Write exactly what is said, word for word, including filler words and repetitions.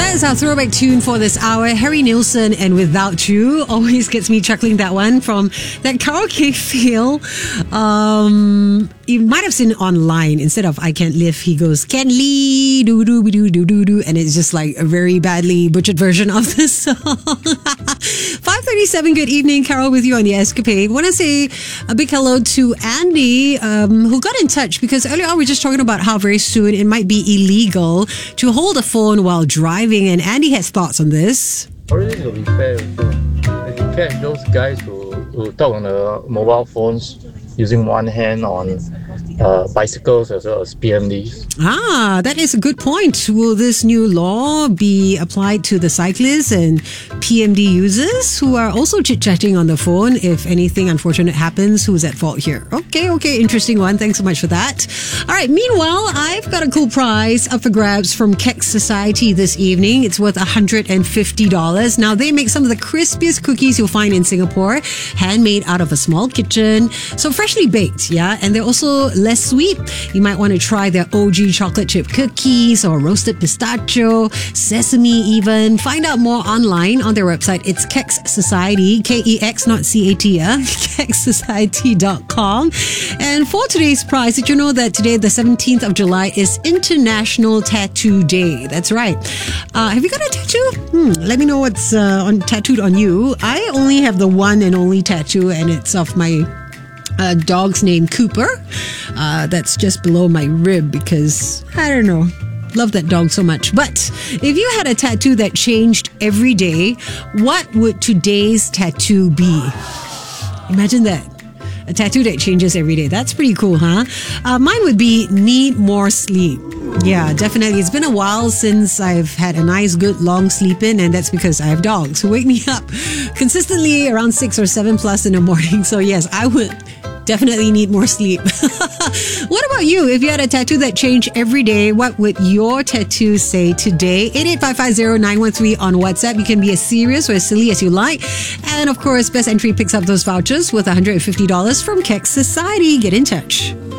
That is our throwback tune for this hour. Harry Nilsson and Without You always gets me chuckling, that one from that karaoke fail. Um, you might have seen it online. Instead of I Can't Live, he goes, Can Lee, doo doo doo doo doo doo. And it's just like a very badly butchered version of the song. five thirty-seven, good evening. Carol with you on The Escapade. Want to say a big hello to Andy, um, who got in touch because earlier on we were just talking about how very soon it might be illegal to hold a phone while driving. And Andy has thoughts on this. Already to be fair, so if you catch those guys who, who talk on the mobile phones using one hand on uh, bicycles as well as P M Ds. Ah, that is a good point. Will this new law be applied to the cyclists and P M D users who are also chit-chatting on the phone? If anything unfortunate happens, who's at fault here? Okay, okay, interesting one. Thanks so much for that. All right, meanwhile, I've got a cool prize up for grabs from Keks Society this evening. It's worth one hundred fifty dollars. Now, they make some of the crispiest cookies you'll find in Singapore, handmade out of a small kitchen. So freshly baked, yeah? And they're also less sweet. You might want to try their O G chocolate chip cookies or roasted pistachio, sesame even. Find out more online on their website. It's Keks Society, K E X, not C A T, yeah? keks society dot com. And for today's prize, did you know that today, the seventeenth of July, is International Tattoo Day? That's right. Uh, have you got a tattoo? Hmm, let me know what's uh, on tattooed on you. I only have the one and only tattoo, and it's of my Uh, dog's name, Cooper. Uh, that's just below my rib because, I don't know, love that dog so much. But if you had a tattoo that changed every day, what would today's tattoo be? Imagine that. A tattoo that changes every day. That's pretty cool, huh? Uh, mine would be need more sleep. Yeah, definitely. It's been a while since I've had a nice, good, long sleep in, and that's because I have dogs who wake me up consistently around six or seven plus in the morning. So yes, I would definitely need more sleep. What about you? If you had a tattoo that changed every day, what would your tattoo say today? eight eight five five zero nine one three on WhatsApp. You can be as serious or as silly as you like. And of course, best entry picks up those vouchers with one hundred fifty dollars from Keks Society. Get in touch.